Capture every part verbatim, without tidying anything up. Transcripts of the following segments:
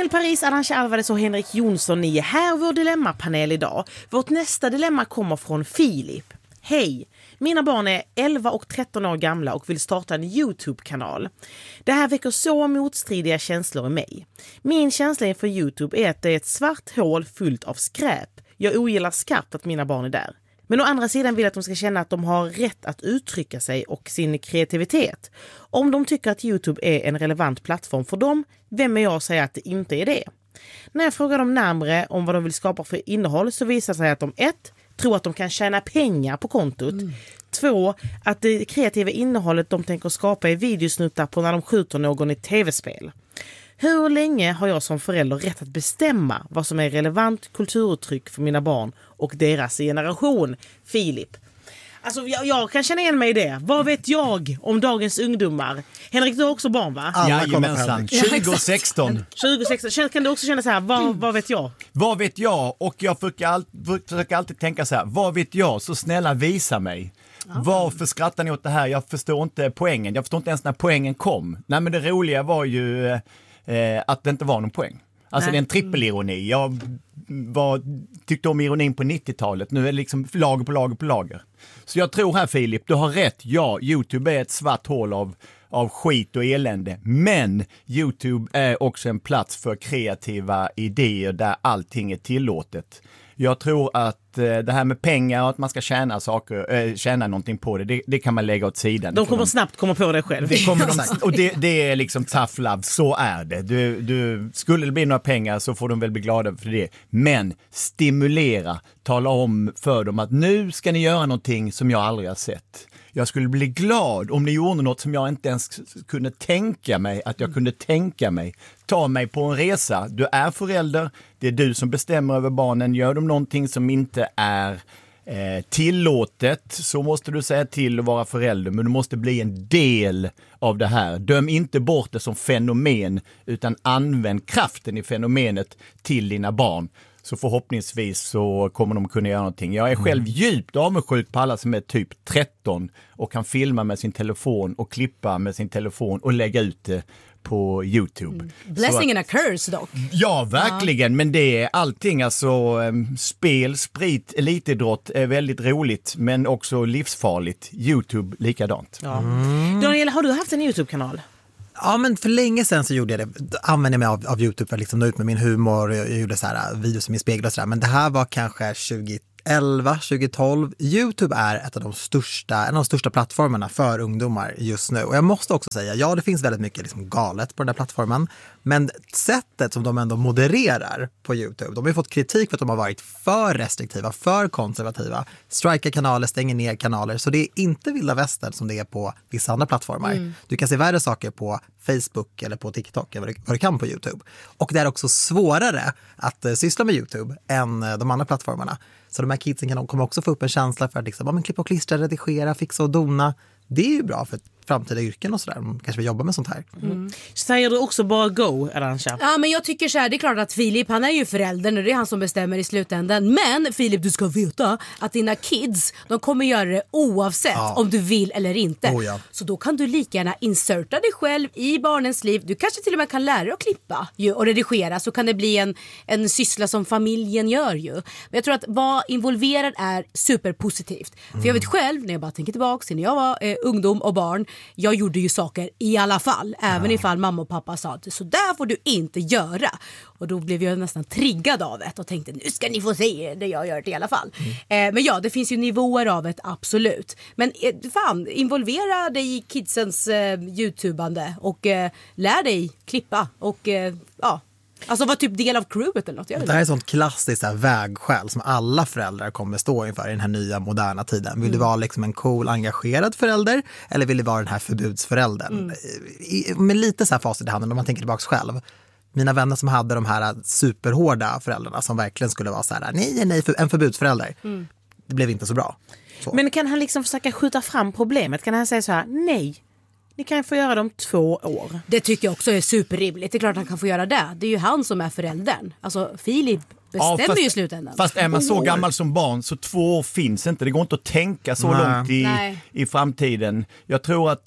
Daniel Paris, Arantxa Alvarez och Henrik Jonsson, ni är här vår dilemmapanel idag. Vårt nästa dilemma kommer från Filip. Hej! Mina barn är elva och tretton år gamla och vill starta en YouTube-kanal. Det här väcker så motstridiga känslor i mig. Min känsla inför YouTube är att det är ett svart hål fullt av skräp. Jag ogillar skarpt att mina barn är där. Men å andra sidan vill jag att de ska känna att de har rätt att uttrycka sig och sin kreativitet. Om de tycker att YouTube är en relevant plattform för dem, vem är jag att säga att det inte är det? När jag frågar dem närmare om vad de vill skapa för innehåll så visar det sig att de ett tror att de kan tjäna pengar på kontot. Mm. Två, att det kreativa innehållet de tänker skapa är videosnuttar på när de skjuter någon i tv-spel. Hur länge har jag som förälder rätt att bestämma vad som är relevant kulturuttryck för mina barn och deras generation? Filip. Alltså jag, jag kan känna igen mig i det. Vad vet jag om dagens ungdomar? Henrik, du har också barn, va? Jajamensan, tjugo sexton. tjugo sexton. Kan du också känna så här, vad, mm. vad vet jag? Vad vet jag? Och jag försöker, all, försöker alltid tänka så här, vad vet jag? Så snälla visa mig. Ah. Varför skrattar ni åt det här? Jag förstår inte poängen. Jag förstår inte ens när poängen kom. Nej, men det roliga var ju eh, att det inte var någon poäng. Alltså Nej. Det är en trippelironi. Jag var, tyckte om ironin på nittiotalet. Nu är det liksom lager på lager på lager. Så jag tror här, Filip, du har rätt. Ja, YouTube är ett svart hål av, av skit och elände. Men YouTube är också en plats för kreativa idéer där allting är tillåtet. Jag tror att eh, det här med pengar och att man ska tjäna saker, eh, tjäna någonting på det, det, det kan man lägga åt sidan. De kommer de, snabbt komma på det själv. Det kommer de, och det, det är liksom tough love, så är det. Du, du, skulle det bli några pengar så får de väl bli glada för det. Men stimulera, tala om för dem att nu ska ni göra någonting som jag aldrig har sett. Jag skulle bli glad om ni gjorde något som jag inte ens kunde tänka mig att jag kunde tänka mig. Ta mig på en resa. Du är förälder. Det är du som bestämmer över barnen. Gör de någonting som inte är eh, tillåtet så måste du säga till att vara förälder. Men du måste bli en del av det här. Döm inte bort det som fenomen utan använd kraften i fenomenet till dina barn. Så förhoppningsvis så kommer de kunna göra någonting. Jag är själv djupt avundsjuk på alla som är typ tretton och kan filma med sin telefon och klippa med sin telefon och lägga ut det på YouTube. Mm. Blessing and a curse dock. Ja, verkligen. Ja. Men det är allting. Alltså, spel, sprit, elitidrott är väldigt roligt men också livsfarligt. YouTube likadant. Ja. Mm. Daniel, har du haft en YouTube-kanal? Ja, men för länge sedan så gjorde jag det. Använde jag mig av, av YouTube för att liksom nå ut med min humor. Jag gjorde så här videos i min spegel och sådär. Men det här var kanske tjugoelva, tjugotolv. YouTube är ett av de största, en av de största plattformarna för ungdomar just nu. Och jag måste också säga, ja det finns väldigt mycket liksom galet på den här plattformen. Men sättet som de ändå modererar på YouTube, de har ju fått kritik för att de har varit för restriktiva, för konservativa. Strikar kanaler, stänger ner kanaler. Så det är inte vilda västern som det är på vissa andra plattformar. Mm. Du kan se värre saker på Facebook eller på TikTok än vad du, vad du kan på YouTube. Och det är också svårare att uh, syssla med YouTube än uh, de andra plattformarna. Så de här kidsen kan kommer också få upp en känsla för att liksom, ja, men klippa och klistra, redigera, fixa och dona. Det är ju bra för framtida yrken och sådär. Man kanske vill jobba med sånt här. Mm. Säger du också bara go, Arantxa? Ja, men jag tycker så här, det är klart att Filip, han är ju föräldern och det är han som bestämmer i slutändan. Men Filip, du ska veta att dina kids, de kommer göra det oavsett ja. om du vill eller inte. Oh, ja. Så då kan du lika gärna inserta dig själv i barnens liv. Du kanske till och med kan lära dig att klippa ju, och redigera, så kan det bli en, en syssla som familjen gör ju. Men jag tror att vara involverad är superpositivt. Mm. För jag vet själv, när jag bara tänker tillbaka till när jag var eh, ungdom och barn, jag gjorde ju saker i alla fall. Även ja. ifall mamma och pappa sa att så där får du inte göra. Och då blev jag nästan triggad av det och tänkte, nu ska ni få se det jag gör det i alla fall. Mm. Eh, men ja, det finns ju nivåer av det, absolut. Men eh, fan, involvera dig i kidsens eh, YouTubande och eh, lär dig klippa och eh, ja. Alltså var typ del av crewet eller något. Jag vet det här är ett sånt klassiskt så här, vägskäl som alla föräldrar kommer stå inför i den här nya moderna tiden. Vill mm. du vara liksom en cool, engagerad förälder eller vill du vara den här förbudsföräldern? Mm. I, med lite så här facit i handen om man tänker tillbaka själv. Mina vänner som hade de här superhårda föräldrarna som verkligen skulle vara så här, nej, nej, en förbudsförälder. Mm. Det blev inte så bra. Så. Men kan han liksom försöka skjuta fram problemet? Kan han säga så här, nej, ni kan få göra dem två år. Det tycker jag också är superrimligt. Det är klart han kan få göra det. Det är ju han som är föräldern. Alltså Filip bestämmer ja, fast, ju i slutändan. Fast är man så gammal som barn så två år finns inte. Det går inte att tänka så Nej. långt i, i framtiden. Jag tror att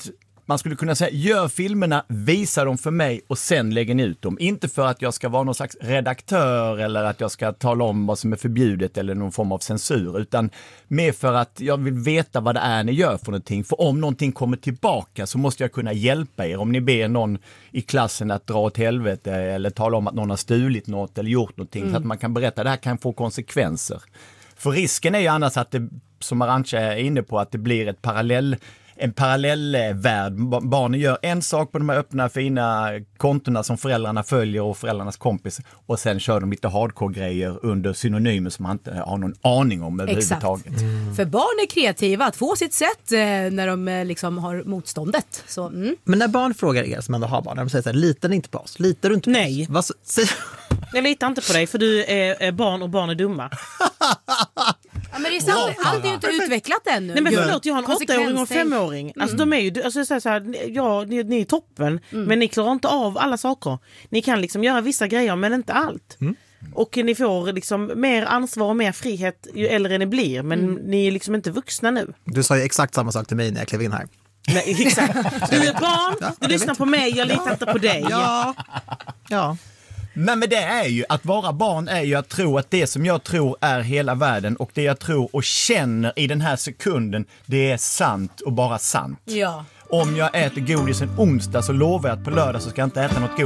man skulle kunna säga, gör filmerna, visa dem för mig och sen lägger ni ut dem. Inte för att jag ska vara någon slags redaktör eller att jag ska tala om vad som är förbjudet eller någon form av censur, utan mer för att jag vill veta vad det är ni gör för någonting. För om någonting kommer tillbaka så måste jag kunna hjälpa er. Om ni ber någon i klassen att dra åt helvete eller tala om att någon har stulit något eller gjort någonting, mm. så att man kan berätta att det här kan få konsekvenser. För risken är ju annars att det, som Arantxa är inne på, att det blir ett parallell en parallellvärld. Barnen gör en sak på de här öppna fina kontona som föräldrarna följer och föräldrarnas kompis, och sen kör de lite hardcore-grejer under synonymer som man inte har någon aning om överhuvudtaget. Mm. För barn är kreativa att få sitt sätt eh, när de eh, liksom har motståndet. Så, mm. Men när barn frågar er som ändå har barn, när de säger så här, litar ni inte på oss? Litar du inte på Nej. oss? Vad så, säg... Jag litar inte på dig för du är, är barn och barn är dumma. Ja, men det är sant, allt är ju inte utvecklat ännu. Nej men förlåt, jag har en åttaåring och en femåring. Alltså mm. de är ju, alltså, så här, ja, ni, ni är toppen, mm. men ni klarar inte av alla saker. Ni kan liksom göra vissa grejer men inte allt. Mm. Och ni får liksom mer ansvar och mer frihet ju äldre ni blir, men mm. ni är liksom inte vuxna nu. Du sa ju exakt samma sak till mig när jag klev in här. Nej, exakt. Du är barn, ja, du lyssnar vet. på mig, jag litar inte på dig. Ja, ja. Men med det är ju, att vara barn är ju att tro att det som jag tror är hela världen och det jag tror och känner i den här sekunden, det är sant och bara sant. Ja. Om jag äter godis en onsdag så lovar jag att på lördag så ska jag inte äta något godis.